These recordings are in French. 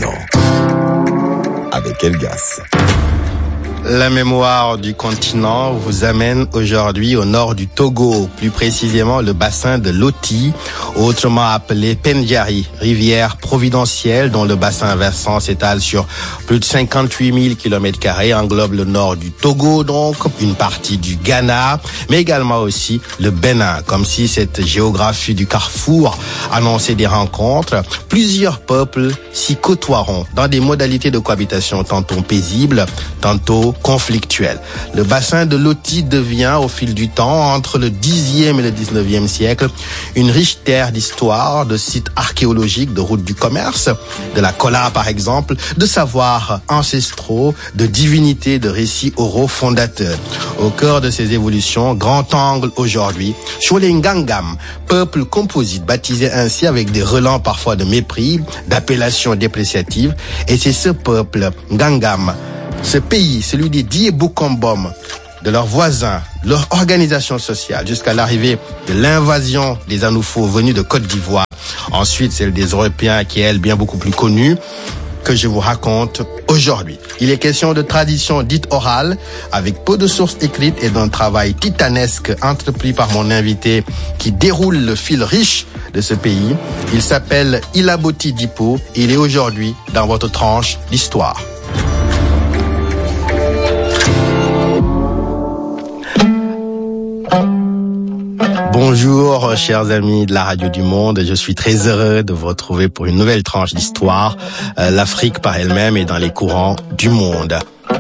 continent. Avec Elgas. La mémoire du continent vous amène aujourd'hui au nord du Togo, plus précisément le bassin de Loti, autrement appelé Pendjari, rivière providentielle dont le bassin versant s'étale sur plus de 58 000 km², englobe le nord du Togo, donc une partie du Ghana, mais également aussi le Bénin, comme si cette géographie du carrefour annonçait des rencontres. Plusieurs peuples s'y côtoieront dans des modalités de cohabitation tantôt paisibles, tantôt conflictuel. Le bassin de Loti devient, au fil du temps, entre le 10e et le 19e siècle, une riche terre d'histoire, de sites archéologiques, de routes du commerce, de la kola par exemple, de savoirs ancestraux, de divinités, de récits oraux fondateurs. Au cœur de ces évolutions, grand angle aujourd'hui, sur les Ngangam, peuple composite baptisé ainsi avec des relents parfois de mépris, d'appellations dépréciatives, et c'est ce peuple Ngangam, ce pays, celui des Diebokombom, de leurs voisins, leur organisation sociale, jusqu'à l'arrivée de l'invasion des Anoufos venus de Côte d'Ivoire. Ensuite, celle des Européens qui est, elle, bien beaucoup plus connue, que je vous raconte aujourd'hui. Il est question de tradition dite orale, avec peu de sources écrites et d'un travail titanesque entrepris par mon invité qui déroule le fil riche de ce pays. Il s'appelle Ilaboti Dipo et il est aujourd'hui dans votre tranche d'histoire. Bonjour, chers amis de la Radio du Monde. Je suis très heureux de vous retrouver pour une nouvelle tranche d'histoire. L'Afrique par elle-même est dans les courants du monde.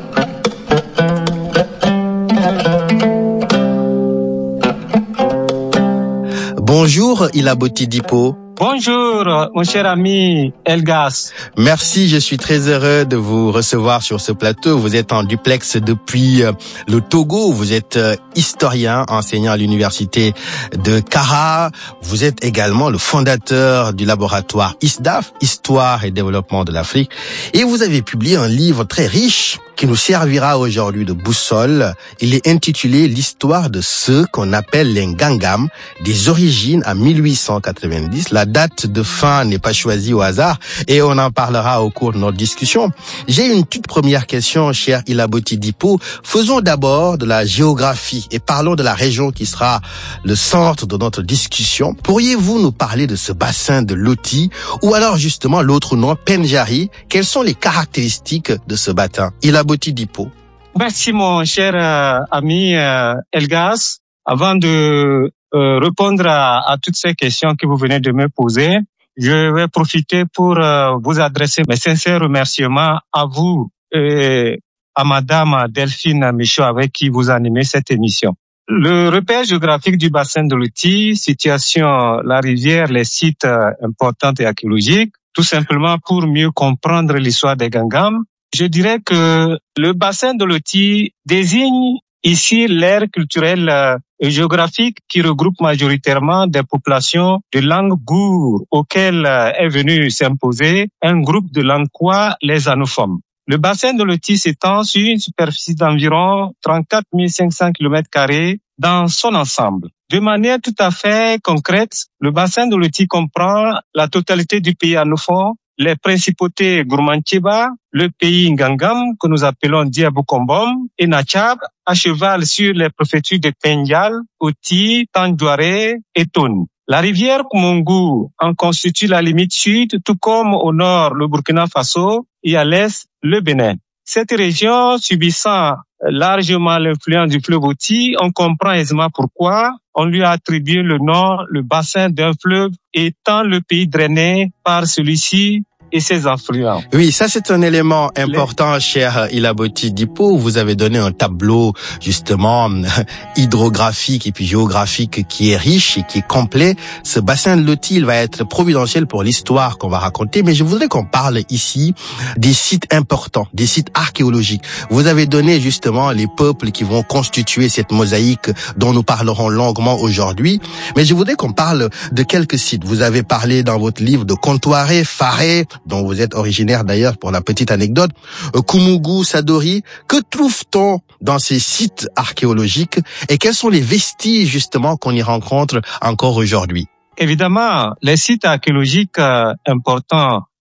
Bonjour, Ilaboti Dipo. Bonjour, mon cher ami Elgas. Merci, je suis très heureux de vous recevoir sur ce plateau. Vous êtes en duplex depuis le Togo. Vous êtes historien, enseignant à l'université de Kara. Vous êtes également le fondateur du laboratoire ISDAF, Histoire et Développement de l'Afrique. Et vous avez publié un livre très riche qui nous servira aujourd'hui de boussole. Il est intitulé L'histoire de ceux qu'on appelle les Ngangam, des origines à 1890. La date de fin n'est pas choisie au hasard et on en parlera au cours de notre discussion. J'ai une toute première question, cher Ilaboti Dipo. Faisons d'abord de la géographie et parlons de la région qui sera le centre de notre discussion. Pourriez-vous nous parler de ce bassin de Loti ou alors justement l'autre nom, Pendjari? Quelles sont les caractéristiques de ce bassin? Ilaboti Dipo. Merci mon cher ami Elgas. Avant de répondre à toutes ces questions que vous venez de me poser, je vais profiter pour vous adresser mes sincères remerciements à vous et à Madame Delphine Michaud avec qui vous animez cette émission. Le repère géographique du bassin de Loti, situation, la rivière, les sites importants et archéologiques, tout simplement pour mieux comprendre l'histoire des Ngangam. Je dirais que le bassin de Loti désigne ici l'ère culturelle et géographique qui regroupe majoritairement des populations de langue gour auxquelles est venu s'imposer un groupe de langues quoi, les anophones. Le bassin de Loti s'étend sur une superficie d'environ 34 500 km² dans son ensemble. De manière tout à fait concrète, le bassin de Loti comprend la totalité du pays anophone, les principautés Gourmanthiéba, le pays Ngangam, que nous appelons Diebokombom, et Nachab, à cheval sur les préfectures de Pendjal, Oti, Tandjouaré et Tone. La rivière Koumongu en constitue la limite sud, tout comme au nord le Burkina Faso et à l'est le Bénin. Cette région subissant largement l'influence du fleuve Oti, on comprend aisément pourquoi on lui a attribué le nom, le bassin d'un fleuve étant le pays drainé par celui-ci et ses affluents. Oui, ça c'est un élément important, cher Ilaboti Dipo. Vous avez donné un tableau justement hydrographique et puis géographique qui est riche et qui est complet. Ce bassin de Loti, il va être providentiel pour l'histoire qu'on va raconter, mais je voudrais qu'on parle ici des sites importants, des sites archéologiques. Vous avez donné justement les peuples qui vont constituer cette mosaïque dont nous parlerons longuement aujourd'hui, mais je voudrais qu'on parle de quelques sites. Vous avez parlé dans votre livre de Kontoaré, Faré, dont vous êtes originaire d'ailleurs pour la petite anecdote, Koumougou, Sadori. Que trouve-t-on dans ces sites archéologiques et quels sont les vestiges justement qu'on y rencontre encore aujourd'hui? Évidemment, les sites archéologiques importants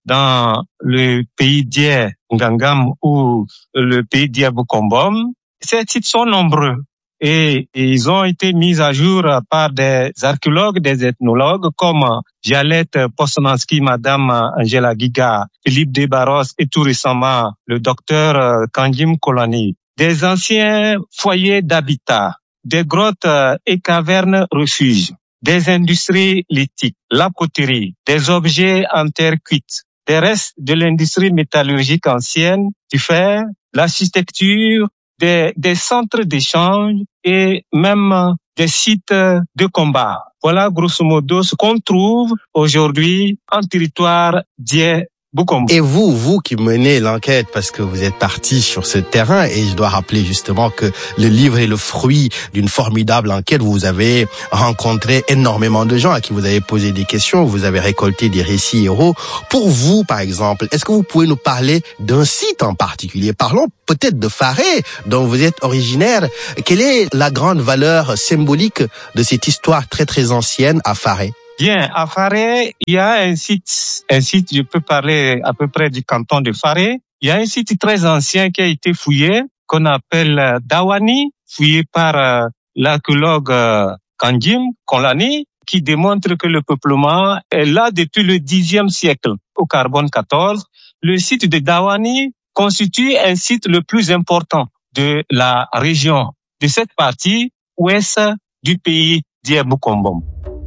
dans le pays d'Ié Ngangam ou le pays d'Ié Bukombom. Ces sites sont nombreux et ils ont été mis à jour par des archéologues, des ethnologues comme Violette Posnanski, Madame Angela Giga, Philippe Desbarros et tout récemment le docteur Kanjim Kolani. Des anciens foyers d'habitat, des grottes et cavernes refuges, des industries lithiques, la poterie, des objets en terre cuite, des restes de l'industrie métallurgique ancienne, du fer, l'architecture, des centres d'échange et même des sites de combat. Voilà grosso modo ce qu'on trouve aujourd'hui en territoire d'Ié Bukombo. Et vous qui menez l'enquête, parce que vous êtes parti sur ce terrain, et je dois rappeler justement que le livre est le fruit d'une formidable enquête. Vous avez rencontré énormément de gens à qui vous avez posé des questions, vous avez récolté des récits héros. Pour vous, par exemple, est-ce que vous pouvez nous parler d'un site en particulier? Parlons peut-être de Faré, dont vous êtes originaire. Quelle est la grande valeur symbolique de cette histoire très très ancienne à Faré? Bien, à Faré, il y a un site, je peux parler à peu près du canton de Faré. Il y a un site très ancien qui a été fouillé, qu'on appelle Dawani, fouillé par l'archéologue Kanjim Kolani, qui démontre que le peuplement est là depuis le Xe siècle, au carbone 14. Le site de Dawani constitue un site le plus important de la région, de cette partie ouest du pays d'Ié Bukombom.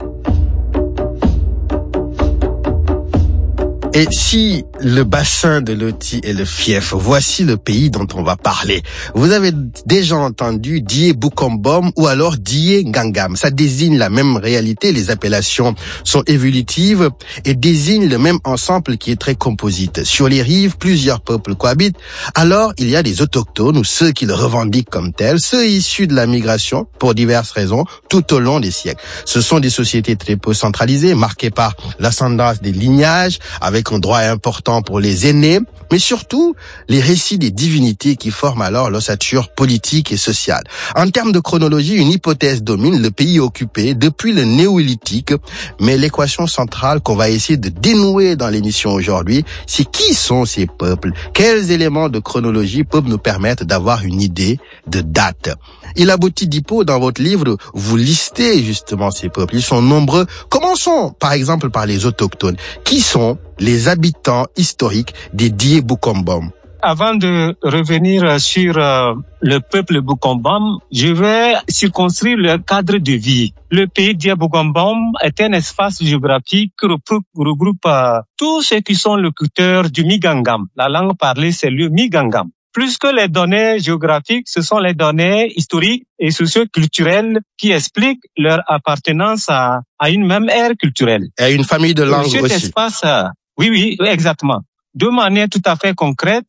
Et si le bassin de Loti est le fief, voici le pays dont on va parler. Vous avez déjà entendu Dié Bukombom ou alors Dié Ngangam. Ça désigne la même réalité, les appellations sont évolutives et désignent le même ensemble qui est très composite. Sur les rives, plusieurs peuples cohabitent. Alors, il y a des autochtones ou ceux qui le revendiquent comme tels, ceux issus de la migration pour diverses raisons tout au long des siècles. Ce sont des sociétés très peu centralisées, marquées par l'ascendance des lignages, avec un droit important pour les aînés, mais surtout les récits des divinités qui forment alors l'ossature politique et sociale. En termes de chronologie, une hypothèse domine, le pays occupé depuis le néolithique, mais l'équation centrale qu'on va essayer de dénouer dans l'émission aujourd'hui, c'est qui sont ces peuples? Quels éléments de chronologie peuvent nous permettre d'avoir une idée de date? Ilaboti Dipo, dans votre livre, vous listez justement ces peuples. Ils sont nombreux. Commençons par exemple par les autochtones. Qui sont les habitants historiques des Dié Bukombom? Avant de revenir sur le peuple Bukombom, je vais circonscrire le cadre de vie. Le pays d'Ié Bukombom est un espace géographique qui regroupe tous ceux qui sont locuteurs du Migangam. La langue parlée, c'est le Migangam. Plus que les données géographiques, ce sont les données historiques et socio-culturelles qui expliquent leur appartenance à une même ère culturelle. Et à une famille de langues aussi. Cet espace, oui, exactement. De manière tout à fait concrète,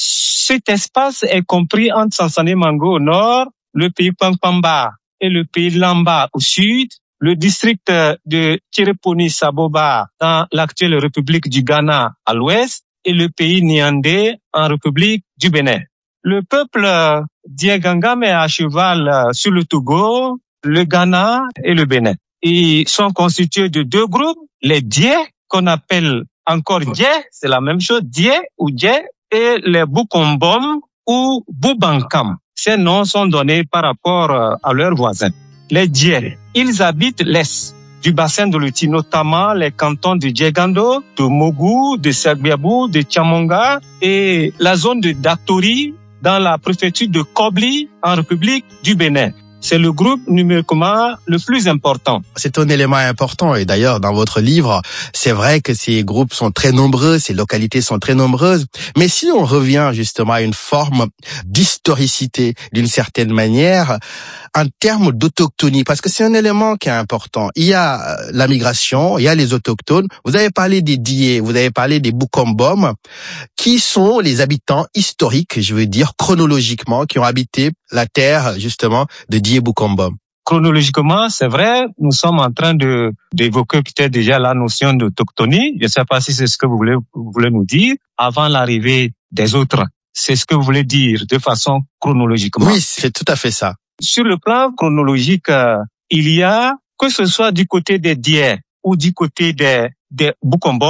cet espace est compris entre Sansane Mango au nord, le pays Pampamba et le pays Lamba au sud, le district de Tireponi Saboba dans l'actuelle République du Ghana à l'ouest, et le pays Niandé en République du Bénin. Le peuple d'Ié Ngangam est à cheval sur le Togo, le Ghana et le Bénin. Ils sont constitués de deux groupes, les Dié, qu'on appelle encore Dié, c'est la même chose, Dié ou Dié, et les Bukombom ou Bubankam. Ces noms sont donnés par rapport à leurs voisins. Les Dié, ils habitent l'est du bassin de Loti, notamment les cantons de Djegando, de Mogu, de Sagbiabou, de Tchamonga et la zone de Datori dans la préfecture de Kobli en République du Bénin. C'est le groupe numériquement le plus important. C'est un élément important et d'ailleurs dans votre livre, c'est vrai que ces groupes sont très nombreux, ces localités sont très nombreuses. Mais si on revient justement à une forme d'historicité d'une certaine manière, en termes d'autochtonie, parce que c'est un élément qui est important. Il y a la migration, il y a les autochtones. Vous avez parlé des Dié, vous avez parlé des Bukombom, qui sont les habitants historiques, je veux dire chronologiquement, qui ont habité la terre justement de Dié Bukombom. Chronologiquement, c'est vrai, nous sommes en train d'évoquer peut-être déjà la notion d'autochtonie. Je ne sais pas si c'est ce que vous voulez nous dire avant l'arrivée des autres. C'est ce que vous voulez dire de façon chronologiquement. Oui, c'est tout à fait ça. Sur le plan chronologique, il y a, que ce soit du côté des Dié ou du côté des Bukombom,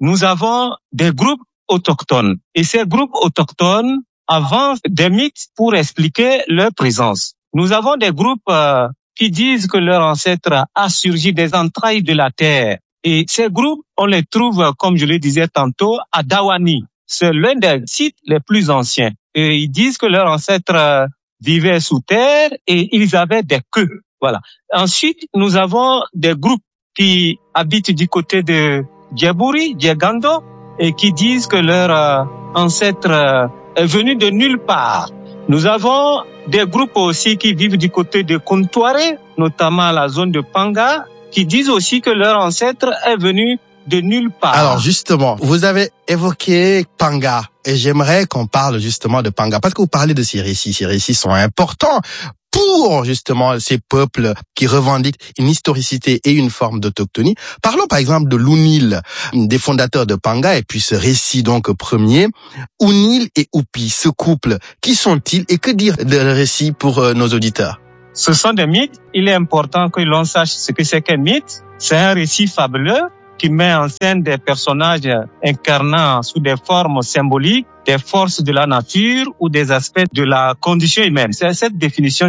nous avons des groupes autochtones. Et ces groupes autochtones avancent des mythes pour expliquer leur présence. Nous avons des groupes qui disent que leur ancêtre a surgi des entrailles de la terre. Et ces groupes, on les trouve, comme je le disais tantôt, à Dawani. C'est l'un des sites les plus anciens. Et ils disent que leurs ancêtres vivaient sous terre et ils avaient des queues. Voilà. Ensuite, nous avons des groupes qui habitent du côté de Djeburi, Djegando, et qui disent que leur ancêtre est venu de nulle part. Nous avons des groupes aussi qui vivent du côté de Kuntware, notamment la zone de Panga, qui disent aussi que leur ancêtre est venu de nulle part. Alors justement, vous avez évoqué Panga et j'aimerais qu'on parle justement de Panga parce que vous parlez de ces récits. Ces récits sont importants pour justement ces peuples qui revendiquent une historicité et une forme d'autochtonie. Parlons par exemple de l'Ounil, des fondateurs de Panga, et puis ce récit donc premier. Ounil et Oupi, ce couple, qui sont-ils et que dire de le récit pour nos auditeurs? Ce sont des mythes. Il est important que l'on sache ce que c'est qu'un mythe. C'est un récit fabuleux qui met en scène des personnages incarnant sous des formes symboliques des forces de la nature ou des aspects de la condition humaine. C'est cette définition,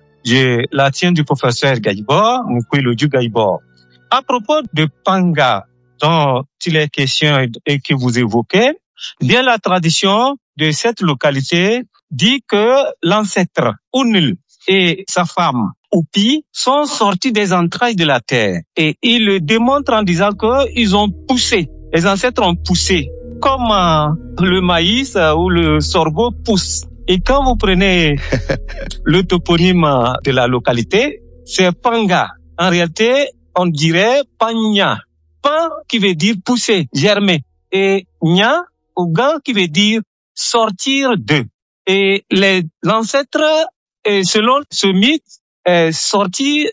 je la tiens du professeur Gaibor, Mukwiloju Gaibor. À propos de Panga, dont il est question et que vous évoquez, bien la tradition de cette localité dit que l'ancêtre Ounil et sa femme Oupi sont sortis des entrailles de la terre. Et ils le démontrent en disant qu'ils ont poussé. Les ancêtres ont poussé. Comme le maïs ou le sorgho pousse. Et quand vous prenez le toponyme de la localité, c'est Panga. En réalité, on dirait Panya. Pan qui veut dire pousser, germer. Et Nya ou Gan qui veut dire sortir de. Et les ancêtres, selon ce mythe, est sorti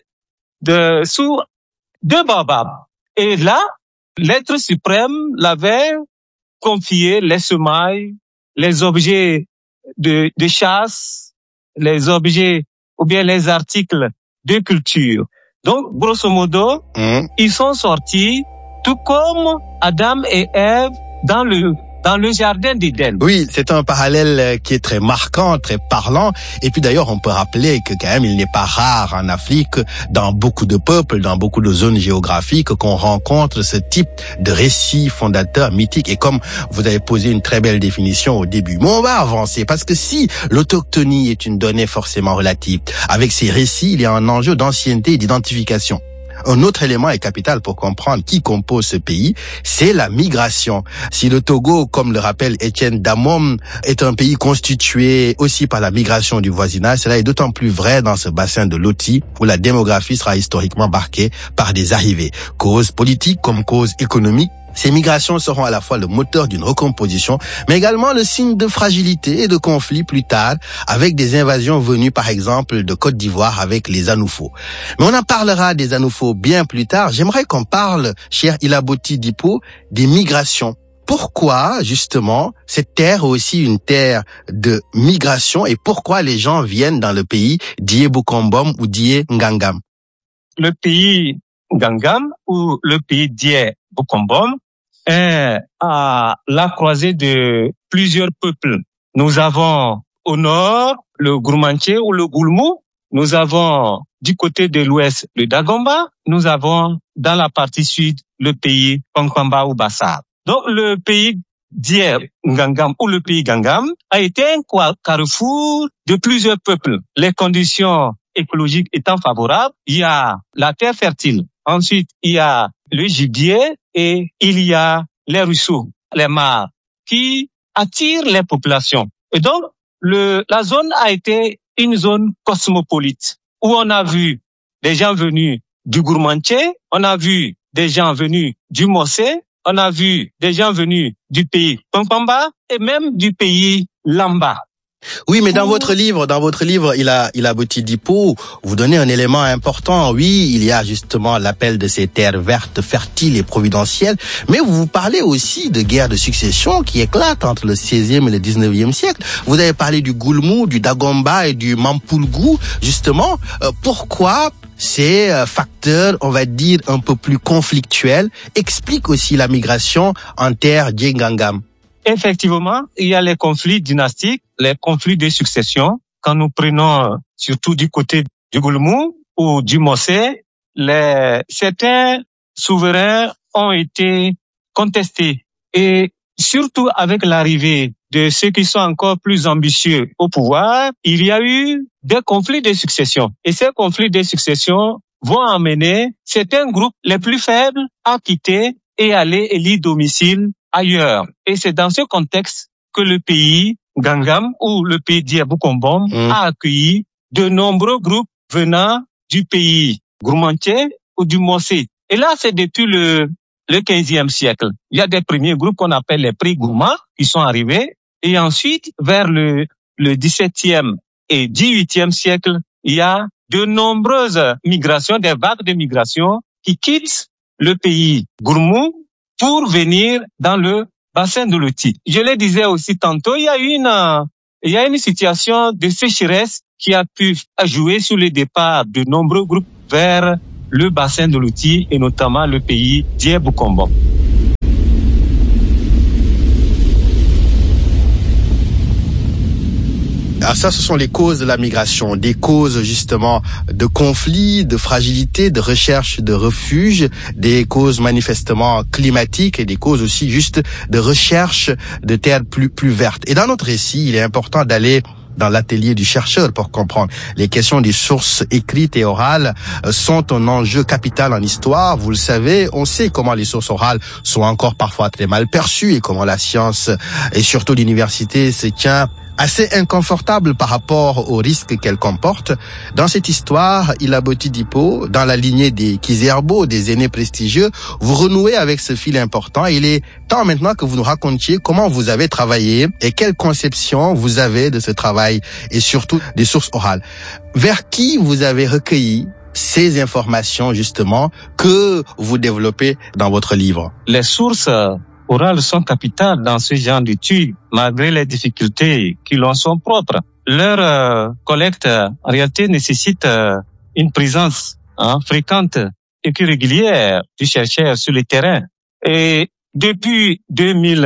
sous deux baobabs. Et là, l'être suprême l'avait confié les semailles, les objets de chasse, les objets ou bien les articles de culture. Donc, grosso modo, ils sont sortis tout comme Adam et Ève dans le jardin d'Éden. Oui, c'est un parallèle qui est très marquant, très parlant. Et puis d'ailleurs, on peut rappeler que quand même, il n'est pas rare en Afrique, dans beaucoup de peuples, dans beaucoup de zones géographiques, qu'on rencontre ce type de récit fondateur mythique. Et comme vous avez posé une très belle définition au début, mais on va avancer parce que si l'autochtonie est une donnée forcément relative, avec ces récits, il y a un enjeu d'ancienneté et d'identification. Un autre élément est capital pour comprendre qui compose ce pays, c'est la migration. Si le Togo, comme le rappelle Étienne Damom, est un pays constitué aussi par la migration du voisinage, cela est d'autant plus vrai dans ce bassin de Loti où la démographie sera historiquement marquée par des arrivées. Cause politique comme cause économique, ces migrations seront à la fois le moteur d'une recomposition, mais également le signe de fragilité et de conflit plus tard, avec des invasions venues par exemple de Côte d'Ivoire avec les Anoufos. Mais on en parlera des Anoufos bien plus tard. J'aimerais qu'on parle, cher Ilaboti Dipo, des migrations. Pourquoi, justement, cette terre est aussi une terre de migration et pourquoi les gens viennent dans le pays d'Ié-Boukombom ou d'Ié-Ngangam? Le pays Ngangam ou le pays d'Ié-Boukombom est à la croisée de plusieurs peuples. Nous avons au nord le Gourmanché ou le Goulmou. Nous avons du côté de l'ouest le Dagomba. Nous avons dans la partie sud le pays Pankpamba ou Bassar. Donc le pays d'Ié-Ngangam ou le pays Ngangam a été un carrefour de plusieurs peuples. Les conditions écologiques étant favorables, il y a la terre fertile. Ensuite, il y a le gibier et il y a les ruisseaux, les mares, qui attirent les populations. Et donc, la zone a été une zone cosmopolite où on a vu des gens venus du Gourmanché, on a vu des gens venus du Mossé, on a vu des gens venus du pays Pankpamba et même du pays Lamba. Oui, mais dans votre livre, Il aboutit Dipo, vous donnez un élément important. Oui, il y a justement l'appel de ces terres vertes, fertiles et providentielles, mais vous parlez aussi de guerres de succession qui éclatent entre le 16e et le 19e siècle. Vous avez parlé du Goulmou, du Dagomba et du Mampulgou, justement. Pourquoi ces facteurs, on va dire, un peu plus conflictuels, expliquent aussi la migration en terre Djengangam? Effectivement, il y a les conflits dynastiques, les conflits de succession. Quand nous prenons surtout du côté du Goulmou ou du Mossé, certains souverains ont été contestés. Et surtout avec l'arrivée de ceux qui sont encore plus ambitieux au pouvoir, il y a eu des conflits de succession. Et ces conflits de succession vont amener certains groupes les plus faibles à quitter et aller élire domicile ailleurs. Et c'est dans ce contexte que le pays Gangam ou le pays Diaboukombom a accueilli de nombreux groupes venant du pays Gourmantier ou du Mossé. Et là, c'est depuis le 15e siècle. Il y a des premiers groupes qu'on appelle les prix Gourmands qui sont arrivés. Et ensuite, vers le 17e et 18e siècle, il y a de nombreuses migrations, des vagues de migration qui quittent le pays Gourmou pour venir dans le bassin de Loti. Je le disais aussi tantôt, il y a une situation de sécheresse qui a pu jouer sur le départ de nombreux groupes vers le bassin de Loti et notamment le pays Diaboukombom. Alors ça, ce sont les causes de la migration, des causes justement de conflits, de fragilité, de recherche de refuge, des causes manifestement climatiques et des causes aussi juste de recherche de terres plus vertes. Et dans notre récit, il est important d'aller dans l'atelier du chercheur pour comprendre. Les questions des sources écrites et orales sont un enjeu capital en histoire. Vous le savez, on sait comment les sources orales sont encore parfois très mal perçues et comment la science et surtout l'université se tient assez inconfortable par rapport aux risques qu'elle comporte. Dans cette histoire, Il aboutit Dipo, dans la lignée des Kizerbo, des aînés prestigieux, vous renouez avec ce fil important. Il est temps maintenant que vous nous racontiez comment vous avez travaillé et quelle conception vous avez de ce travail et surtout des sources orales. Vers qui vous avez recueilli ces informations justement que vous développez dans votre livre? Les sources orales sont capitales dans ce genre d'études, malgré les difficultés qui leur sont propres. Leur collecte, en réalité, nécessite une présence fréquente et régulière du chercheur sur le terrain. Et depuis 2000,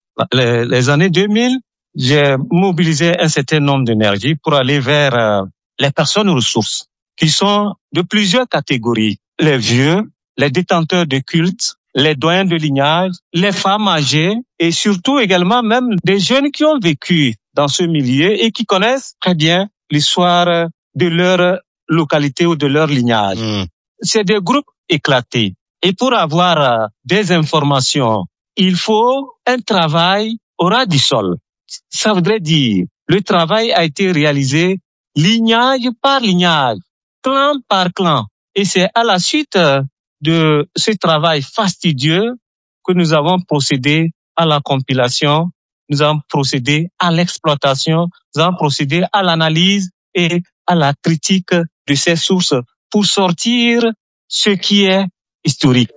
les années 2000, j'ai mobilisé un certain nombre d'énergie pour aller vers les personnes ressources, qui sont de plusieurs catégories. Les vieux, les détenteurs de cultes, les doyens de lignage, les femmes âgées et surtout également même des jeunes qui ont vécu dans ce milieu et qui connaissent très bien l'histoire de leur localité ou de leur lignage. C'est des groupes éclatés. Et pour avoir des informations, il faut un travail au ras du sol. Ça voudrait dire, le travail a été réalisé lignage par lignage, clan par clan. Et c'est à la suite de ce travail fastidieux que nous avons procédé à la compilation, nous avons procédé à l'exploitation, nous avons procédé à l'analyse et à la critique de ces sources pour sortir ce qui est historique.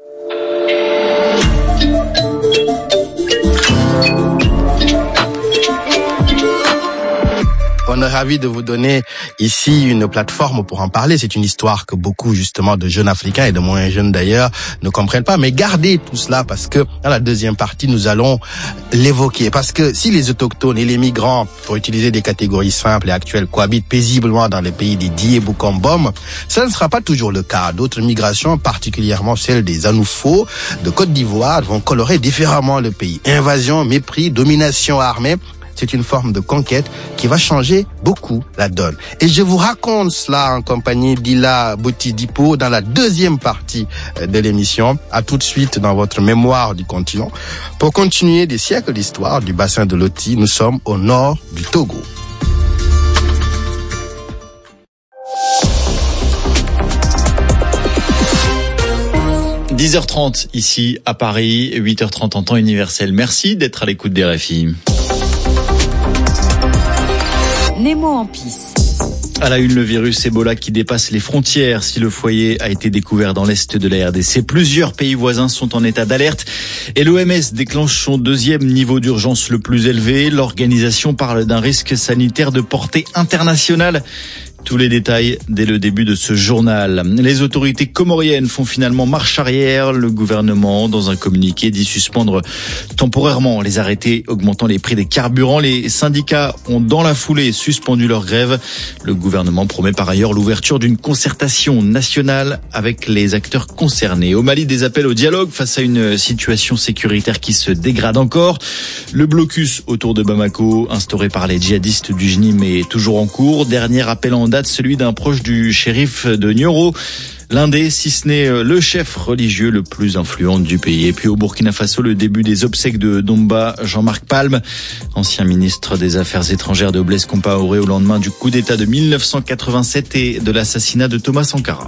On est ravi de vous donner ici une plateforme pour en parler. C'est une histoire que beaucoup, justement, de jeunes Africains et de moins jeunes d'ailleurs ne comprennent pas. Mais gardez tout cela parce que dans la deuxième partie, nous allons l'évoquer. Parce que si les autochtones et les migrants, pour utiliser des catégories simples et actuelles, cohabitent paisiblement dans les pays des Diaboukombom, ça ne sera pas toujours le cas. D'autres migrations, particulièrement celles des Anoufo de Côte d'Ivoire, vont colorer différemment le pays. Invasion, mépris, domination armée. C'est une forme de conquête qui va changer beaucoup la donne. Et je vous raconte cela en compagnie d'Il aboutit Dipo dans la deuxième partie de l'émission. À tout de suite dans votre mémoire du continent. Pour continuer des siècles d'histoire du bassin de Loti, nous sommes au nord du Togo. – 10h30 ici à Paris, 8h30 en temps universel. Merci d'être à l'écoute des RFI. Nemo en pisse. À la une, le virus Ebola qui dépasse les frontières. Si le foyer a été découvert dans l'est de la RDC, plusieurs pays voisins sont en état d'alerte et l'OMS déclenche son deuxième niveau d'urgence le plus élevé. L'organisation parle d'un risque sanitaire de portée internationale. Tous les détails dès le début de ce journal. Les autorités comoriennes font finalement marche arrière. Le gouvernement, dans un communiqué, dit suspendre temporairement les arrêtés augmentant les prix des carburants. Les syndicats ont dans la foulée suspendu leur grève. Le gouvernement promet par ailleurs l'ouverture d'une concertation nationale avec les acteurs concernés. Au Mali, des appels au dialogue face à une situation sécuritaire qui se dégrade encore. Le blocus autour de Bamako, instauré par les djihadistes du JNIM, est toujours en cours. Dernier appel en date, celui d'un proche du shérif de Nioro, l'un des, si ce n'est le chef religieux le plus influent du pays. Et puis au Burkina Faso, le début des obsèques de Domba Jean-Marc Palme, ancien ministre des Affaires étrangères de Blaise Compaoré, au lendemain du coup d'État de 1987 et de l'assassinat de Thomas Sankara.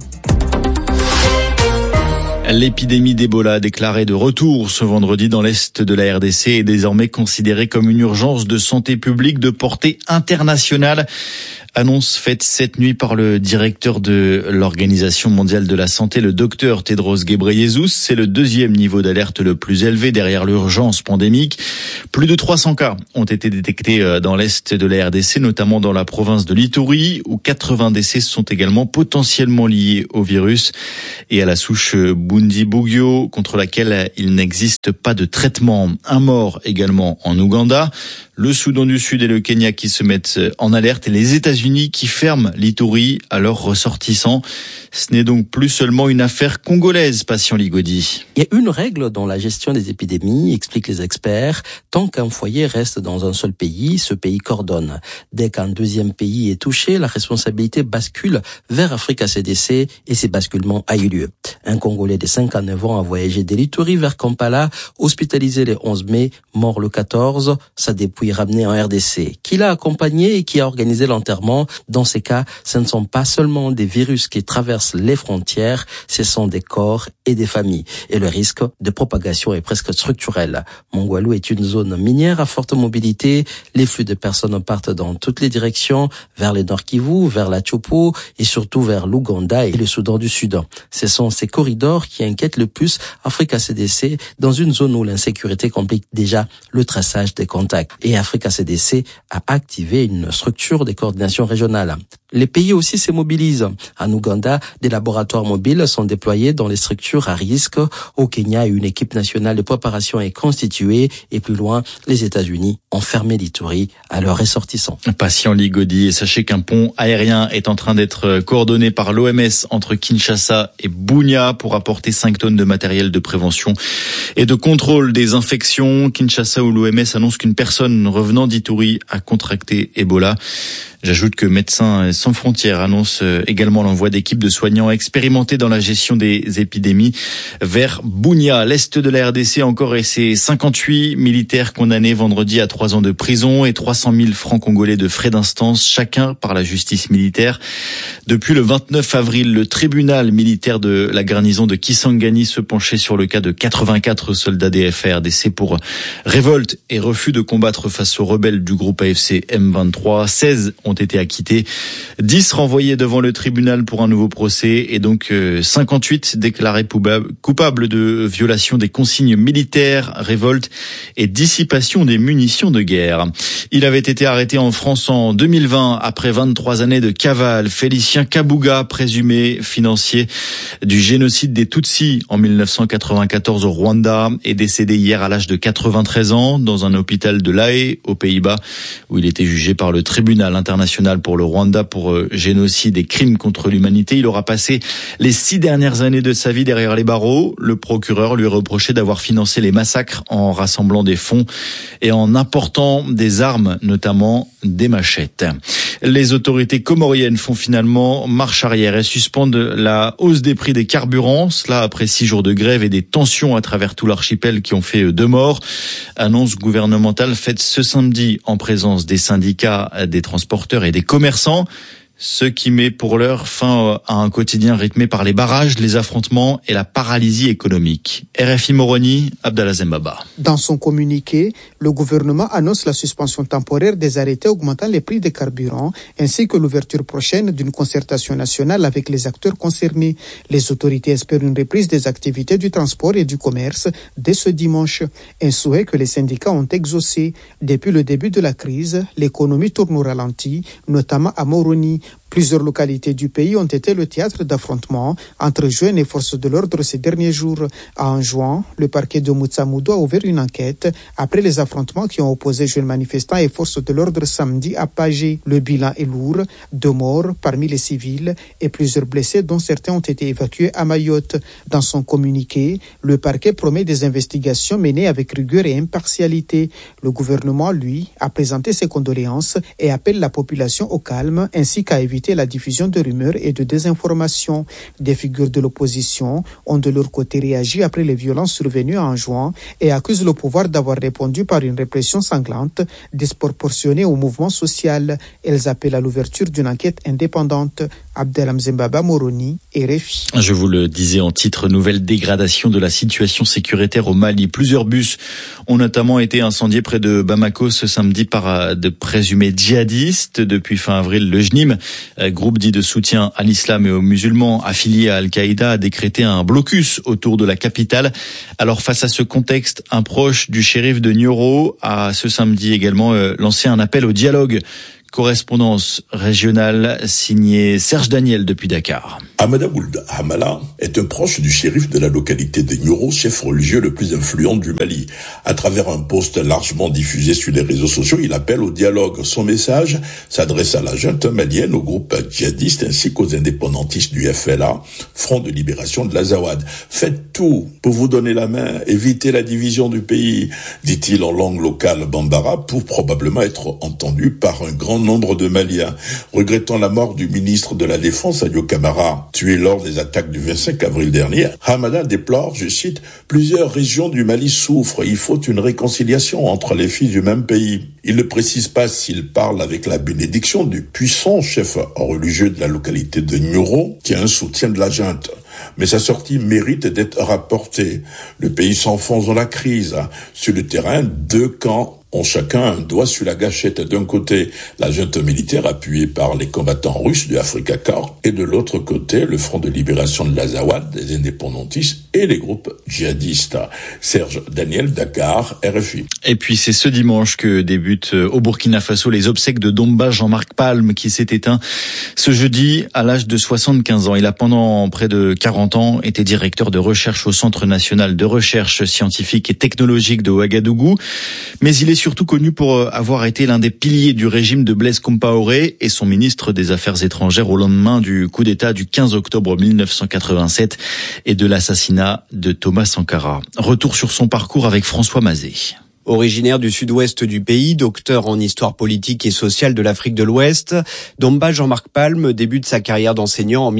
L'épidémie d'Ebola déclarée de retour ce vendredi dans l'est de la RDC est désormais considérée comme une urgence de santé publique de portée internationale. Annonce faite cette nuit par le directeur de l'Organisation mondiale de la santé, le docteur Tedros Ghebreyesus. C'est le deuxième niveau d'alerte le plus élevé derrière l'urgence pandémique. Plus de 300 cas ont été détectés dans l'est de la RDC, notamment dans la province de l'Ituri, où 80 décès sont également potentiellement liés au virus et à la souche Bundibugyo, contre laquelle il n'existe pas de traitement. Un mort également en Ouganda. Le Soudan du Sud et le Kenya qui se mettent en alerte et les États-Unis qui ferment l'Ituri à leurs ressortissants. Ce n'est donc plus seulement une affaire congolaise, Patient Ligodi. Il y a une règle dans la gestion des épidémies, expliquent les experts. Tant qu'un foyer reste dans un seul pays, ce pays coordonne. Dès qu'un deuxième pays est touché, la responsabilité bascule vers Africa CDC et ces basculements a eu lieu. Un Congolais de 59 ans a voyagé de l'Ituri vers Kampala, hospitalisé le 11 mai, mort le 14, sa dépouille ramenée en RDC. Qui l'a accompagné et qui a organisé l'enterrement? Dans ces cas, ce ne sont pas seulement des virus qui traversent les frontières, ce sont des corps et des familles. Et le risque de propagation est presque structurel. Mongwalu est une zone minière à forte mobilité. Les flux de personnes partent dans toutes les directions, vers le Nord Kivu, vers la Tchopo et surtout vers l'Ouganda et le Soudan du Sud. Ce sont ces corridors qui inquiètent le plus Africa CDC dans une zone où l'insécurité complique déjà le traçage des contacts. Et Africa CDC a activé une structure de coordination régionale. Les pays aussi se mobilisent. En Ouganda, des laboratoires mobiles sont déployés dans les structures à risque. Au Kenya, une équipe nationale de préparation est constituée. Et plus loin, les États-Unis ont fermé l'Ituri à leurs ressortissants. Patient Ligodi, et sachez qu'un pont aérien est en train d'être coordonné par l'OMS entre Kinshasa et Bunia pour apporter 5 tonnes de matériel de prévention et de contrôle des infections. Kinshasa, où l'OMS annonce qu'une personne revenant d'Ituri a contracté Ebola. J'ajoute que Médecins sans frontières annonce également l'envoi d'équipes de soignants expérimentés dans la gestion des épidémies vers Bunia, l'est de la RDC encore, et ses 58 militaires condamnés vendredi à 3 ans de prison et 300 000 francs congolais de frais d'instance, chacun par la justice militaire. Depuis le 29 avril, le tribunal militaire de la garnison de Kisangani se penchait sur le cas de 84 soldats des FARDC pour révolte et refus de combattre face aux rebelles du groupe AFC M23. 16 ont été acquittés, 10 renvoyés devant le tribunal pour un nouveau procès et donc 58 déclarés coupables de violation des consignes militaires, révolte et dissipation des munitions de guerre. Il avait été arrêté en France en 2020 après 23 années de cavale. Félicien Kabuga, présumé financier du génocide des Tutsis en 1994 au Rwanda, est décédé hier à l'âge de 93 ans dans un hôpital de La Haye, aux Pays-Bas, où il était jugé par le tribunal international pour le Rwanda pour génocide et crimes contre l'humanité. Il aura passé les 6 dernières années de sa vie derrière les barreaux. Le procureur lui reprochait d'avoir financé les massacres en rassemblant des fonds et en important des armes, notamment des machettes. Les autorités comoriennes font finalement marche arrière et suspendent la hausse des prix des carburants. Cela après 6 jours de grève et des tensions à travers tout l'archipel qui ont fait 2 morts. Annonce gouvernementale faite ce samedi en présence des syndicats, des transporteurs et des commerçants. ce qui met pour l'heure fin à un quotidien rythmé par les barrages, les affrontements et la paralysie économique. RFI Moroni, Abdallah Zembaba. Dans son communiqué, le gouvernement annonce la suspension temporaire des arrêtés augmentant les prix des carburants, ainsi que l'ouverture prochaine d'une concertation nationale avec les acteurs concernés. Les autorités espèrent une reprise des activités du transport et du commerce dès ce dimanche. Un souhait que les syndicats ont exaucé. Depuis le début de la crise, l'économie tourne au ralenti, notamment à Moroni. Plusieurs localités du pays ont été le théâtre d'affrontements entre jeunes et forces de l'ordre ces derniers jours. En juin, le parquet de Moutsamoudou a ouvert une enquête après les affrontements qui ont opposé jeunes manifestants et forces de l'ordre samedi à Pagé. Le bilan est lourd, 2 morts parmi les civils et plusieurs blessés dont certains ont été évacués à Mayotte. Dans son communiqué, le parquet promet des investigations menées avec rigueur et impartialité. Le gouvernement, lui, a présenté ses condoléances et appelle la population au calme ainsi qu'à éviter la diffusion de rumeurs et de désinformation. Des figures de l'opposition ont de leur côté réagi après les violences survenues en juin et accusent le pouvoir d'avoir répondu par une répression sanglante, disproportionnée au mouvement social. Elles appellent à l'ouverture d'une enquête indépendante. Abdelham Zembaba, Moroni, RFI. Je vous le disais en titre, nouvelle dégradation de la situation sécuritaire au Mali. Plusieurs bus ont notamment été incendiés près de Bamako ce samedi par de présumés djihadistes. Depuis fin avril, le JNIM, groupe dit de soutien à l'islam et aux musulmans affiliés à Al-Qaïda, a décrété un blocus autour de la capitale. Alors face à ce contexte, un proche du shérif de Nioro a ce samedi également lancé un appel au dialogue. Correspondance régionale signée Serge Daniel depuis Dakar. Amada Bould Hamala est un proche du shérif de la localité de Nioro, chef religieux le plus influent du Mali. À travers un post largement diffusé sur les réseaux sociaux, il appelle au dialogue. Son message s'adresse à la junte malienne, au groupe djihadiste ainsi qu'aux indépendantistes du FLA, Front de libération de l'Azawad. Faites tout pour vous donner la main, évitez la division du pays, dit-il en langue locale bambara, pour probablement être entendu par un grand nombre de Maliens. Regrettant la mort du ministre de la Défense, Adio Camara, tué lors des attaques du 25 avril dernier, Hamada déplore, je cite, « Plusieurs régions du Mali souffrent. Il faut une réconciliation entre les filles du même pays. » Il ne précise pas s'il parle avec la bénédiction du puissant chef religieux de la localité de Nioro, qui a un soutien de la junte. Mais sa sortie mérite d'être rapportée. Le pays s'enfonce dans la crise. Sur le terrain, 2 camps ont chacun un doigt sur la gâchette. D'un côté, la junte militaire appuyée par les combattants russes du Afrika Korps, et de l'autre côté, le Front de libération de l'Azawad, des indépendantistes et les groupes djihadistes. Serge Daniel, Dakar, RFI. Et puis c'est ce dimanche que débutent au Burkina Faso les obsèques de Domba Jean-Marc Palme, qui s'est éteint ce jeudi à l'âge de 75 ans. Il a pendant près de 40 ans été directeur de recherche au Centre national de recherche scientifique et technologique de Ouagadougou, mais il est surtout connu pour avoir été l'un des piliers du régime de Blaise Compaoré et son ministre des Affaires étrangères au lendemain du coup d'État du 15 octobre 1987 et de l'assassinat de Thomas Sankara. Retour sur son parcours avec François Mazet. Originaire du sud-ouest du pays, docteur en histoire politique et sociale de l'Afrique de l'Ouest, Domba Jean-Marc Palme débute sa carrière d'enseignant en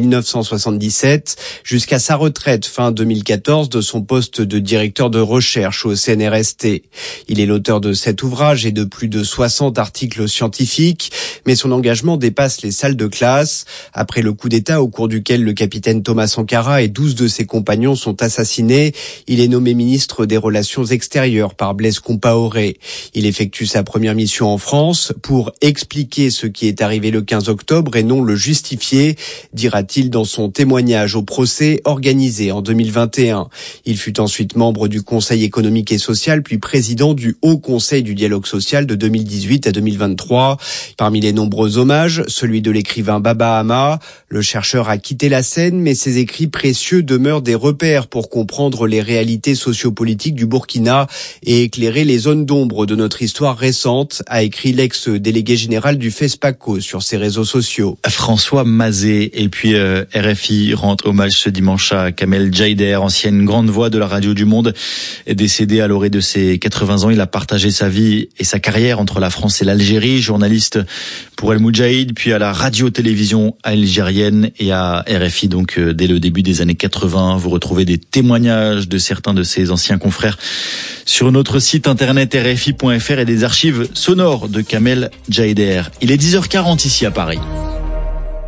1977 jusqu'à sa retraite fin 2014 de son poste de directeur de recherche au CNRST. Il est l'auteur de 7 ouvrages et de plus de 60 articles scientifiques, mais son engagement dépasse les salles de classe. Après le coup d'État au cours duquel le capitaine Thomas Sankara et 12 de ses compagnons sont assassinés, il est nommé ministre des Relations extérieures par Blaise Compaoré. Il effectue sa première mission en France pour expliquer ce qui est arrivé le 15 octobre et non le justifier, dira-t-il dans son témoignage au procès organisé en 2021. Il fut ensuite membre du Conseil économique et social, puis président du Haut Conseil du dialogue social de 2018 à 2023. Parmi les nombreux hommages, celui de l'écrivain Baba Hama. Le chercheur a quitté la scène, mais ses écrits précieux demeurent des repères pour comprendre les réalités sociopolitiques du Burkina et éclairer les zones d'ombre de notre histoire récente, a écrit l'ex-délégué général du FESPACO sur ses réseaux sociaux. François Mazet. Et puis RFI rend hommage ce dimanche à Kamel Jaider, ancienne grande voix de la radio du Monde, décédé à l'orée de ses 80 ans. Il a partagé sa vie et sa carrière entre la France et l'Algérie, journaliste pour El Moudjahid, puis à la radio-télévision algérienne et à RFI. Donc dès le début des années 80, vous retrouvez des témoignages de certains de ses anciens confrères sur notre site internet rfi.fr et des archives sonores de Kamel Jaider. Il est 10h40 ici à Paris.